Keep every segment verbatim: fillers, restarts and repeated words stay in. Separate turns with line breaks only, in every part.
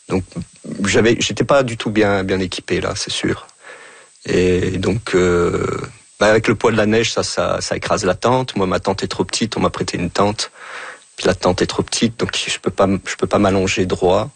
Donc, j'avais, j'étais pas du tout bien, bien équipé là, c'est sûr. Et donc, euh, bah avec le poids de la neige, ça, ça, ça écrase la tente. Moi, ma tente est trop petite. On m'a prêté une tente. Puis la tente est trop petite, donc je peux pas, je peux pas m'allonger droit.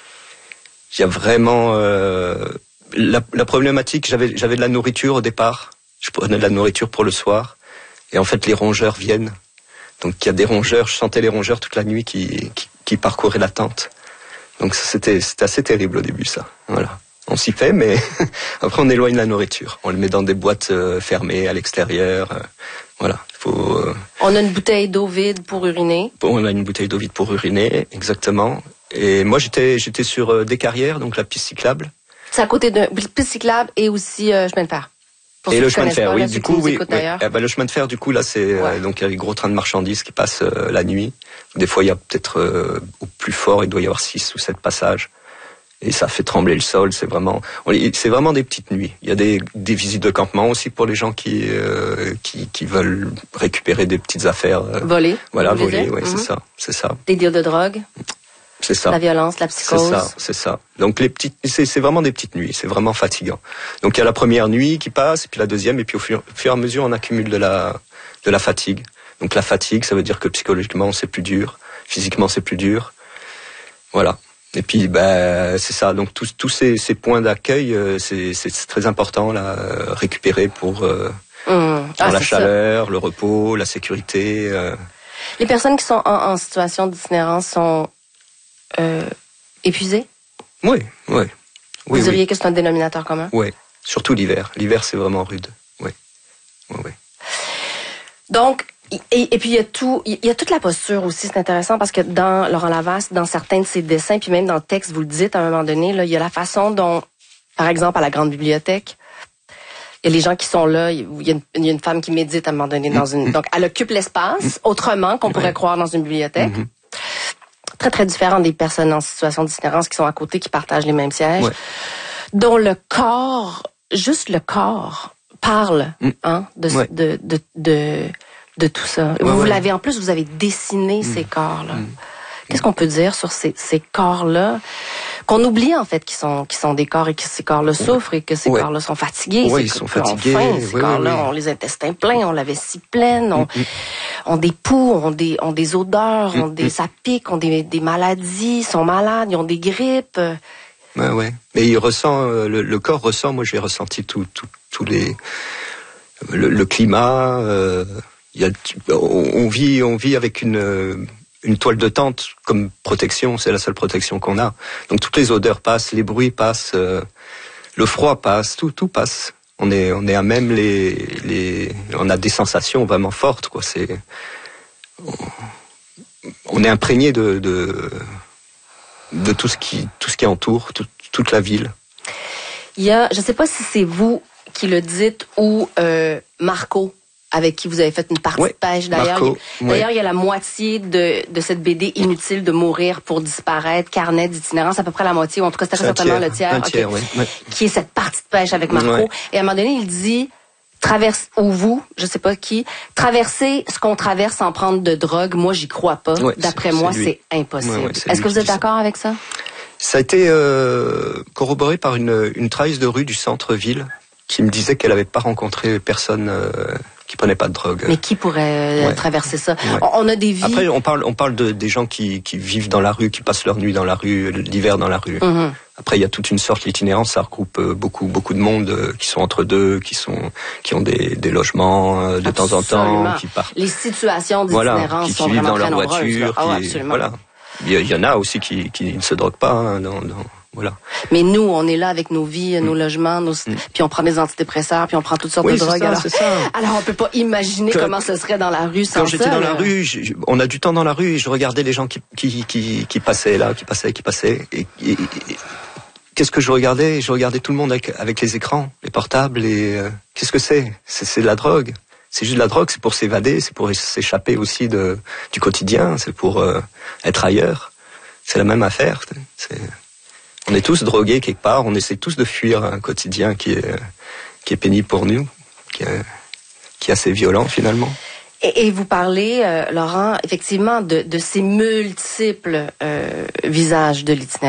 Il y a vraiment euh, la, la problématique. J'avais, j'avais de la nourriture au départ. Je prenais de la nourriture pour le soir. Et en fait, les rongeurs viennent. Donc, il y a des rongeurs. Je sentais les rongeurs toute la nuit qui, qui, qui parcouraient la tente. Donc, ça, c'était, c'était assez terrible au début, ça. Voilà. On s'y fait, mais après, on éloigne la nourriture. On le met dans des boîtes euh, fermées à l'extérieur. Euh, voilà. Faut, euh...
On a une bouteille d'eau vide pour uriner.
On a une bouteille d'eau vide pour uriner, exactement. Et moi, j'étais, j'étais sur euh, des carrières, donc la piste cyclable.
C'est à côté de piste cyclable et aussi euh, chemin de fer.
Pour et le chemin de fer, pas, oui. Là, du coup, oui. oui.
Eh
ben, le chemin de fer, du coup, là, c'est ouais. euh, donc il y a les gros trains de marchandises qui passent euh, la nuit. Des fois, il y a peut-être euh, au plus fort, il doit y avoir six ou sept passages. Et ça fait trembler le sol. C'est vraiment, c'est vraiment des petites nuits. Il y a des, des visites de campement aussi pour les gens qui euh, qui, qui veulent récupérer des petites affaires. Euh,
voler.
Voilà, voler. Oui, mm-hmm. c'est ça, c'est ça.
Des deals de drogue.
C'est ça.
La violence, la psychose.
C'est ça, c'est ça. Donc les petites, c'est, c'est vraiment des petites nuits. C'est vraiment fatigant. Donc il y a la première nuit qui passe, et puis la deuxième, et puis au fur, au fur et à mesure, on accumule de la de la fatigue. Donc la fatigue, ça veut dire que psychologiquement, c'est plus dur, physiquement, c'est plus dur. Voilà. Et puis, ben, c'est ça. Donc, tous, tous ces, ces points d'accueil, euh, c'est, c'est très important, là, euh, récupérer pour, euh, mmh. pour ah, la chaleur, ça. Le repos, la sécurité. Euh.
Les personnes qui sont en, en situation d'itinérance sont euh, épuisées?
Oui, oui.
Vous
oui,
diriez
oui.
que c'est un dénominateur commun?
Oui, surtout l'hiver. L'hiver, c'est vraiment rude. Oui, oui, oui.
Donc, Et, et puis il y a tout, il y a toute la posture aussi, c'est intéressant parce que dans Laurent Lavasse, dans certains de ses dessins, puis même dans le texte, vous le dites à un moment donné, là, il y a la façon dont, par exemple, à la grande bibliothèque, il y a les gens qui sont là, il y a une, il y a une femme qui médite à un moment donné dans une, donc elle occupe l'espace autrement qu'on pourrait croire dans une bibliothèque. Mm-hmm. Très très différent des personnes en situation d'itinérance qui sont à côté, qui partagent les mêmes sièges, ouais. dont le corps, juste le corps, parle, mm. hein, de, ouais. de, de, de, de tout ça. Ouais, vous ouais. l'avez en plus, vous avez dessiné mmh. ces corps-là. Mmh. Qu'est-ce qu'on peut dire sur ces, ces corps-là qu'on oublie en fait, qui sont qui sont des corps et que ces corps-là souffrent et que ces ouais. corps-là sont fatigués.
Oui, ils sont fatigués.
Faim, ces
oui,
corps-là
oui, oui.
ont les intestins pleins, ont la vessie pleine, ont, mmh. ont des poux, ont des ont des odeurs, mmh. ont des ça pique, ont des des maladies, sont malades, ils ont des grippes.
Ouais, ouais. Mais il ressent le, le corps ressent. Moi, j'ai ressenti tout tout tous les le, le climat. Euh, Il y a, on vit, on vit avec une, une toile de tente comme protection. C'est la seule protection qu'on a. Donc toutes les odeurs passent, les bruits passent, euh, le froid passe, tout, tout passe. On est, on est à même les, les, on a des sensations vraiment fortes, quoi. C'est, on, on est imprégné de, de, de tout ce qui, tout ce qui entoure, tout, toute la ville.
Il y a, je sais pas si c'est vous qui le dites ou euh, Marco, avec qui vous avez fait une partie
ouais,
de pêche. D'ailleurs,
Marco,
il, d'ailleurs
ouais.
il y a la moitié de, de cette B D Inutile de mourir pour disparaître, carnet d'itinérance, à peu près la moitié, ou en tout cas, c'est très certainement le tiers,
un tiers
okay,
ouais, ouais.
qui est cette partie de pêche avec Marco. Ouais. Et à un moment donné, il dit, traverse, ou vous, je sais pas qui, traverser ce qu'on traverse sans prendre de drogue, moi, j'y crois pas. Ouais, D'après c'est, moi, c'est, c'est impossible. Ouais, ouais, c'est Est-ce que vous êtes d'accord avec ça?
Ça a été euh, corroboré par une, une travailleuse de rue du centre-ville qui me disait qu'elle avait pas rencontré personne euh, qui prenait pas de drogue.
Mais qui pourrait ouais. traverser ça? Ouais. On a des vies.
Après, on parle, on parle de des gens qui, qui vivent dans la rue, qui passent leur nuit dans la rue, l'hiver dans la rue. Mm-hmm. Après, il y a toute une sorte d'itinérance. Ça regroupe beaucoup, beaucoup de monde qui sont entre deux, qui sont, qui ont des, des logements de absolument. temps en temps, qui partent.
Les situations d'itinérance
voilà, qui,
sont
qui vivent
vraiment
dans leur
très
voiture.
Oh,
qui, voilà. Il y, y en a aussi qui, qui ne se droguent pas. Hein, dans, dans, voilà.
Mais nous, on est là avec nos vies, nos mmh. logements, nos... Mmh. puis on prend des antidépresseurs, puis on prend toutes sortes
oui,
de drogues.
Ça,
alors...
c'est ça.
alors on peut pas imaginer que... comment ce serait dans la rue sans ça.
Quand j'étais dans la rue, je... on a du temps dans la rue et je regardais les gens qui, qui, qui, qui passaient là, qui passaient, qui passaient. Et, et, et... qu'est-ce que je regardais? Je regardais tout le monde avec, avec les écrans, les portables. Et euh... qu'est-ce que c'est? c'est C'est de la drogue. C'est juste de la drogue, c'est pour s'évader, c'est pour s'échapper aussi de, du quotidien, c'est pour euh, être ailleurs. C'est la même affaire. C'est... On est tous drogués quelque part, on essaie tous de fuir un quotidien qui est, qui est pénible pour nous, qui est, qui est assez violent finalement.
Et, et vous parlez, euh, Laurent, effectivement, de, de ces multiples euh, visages de l'itinérance.